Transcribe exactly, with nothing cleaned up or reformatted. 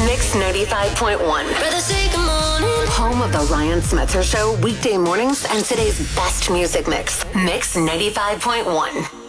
Mix ninety-five point one. Home of the Ryan Smetzer Show, weekday mornings and today's best music mix. Mix ninety-five point one.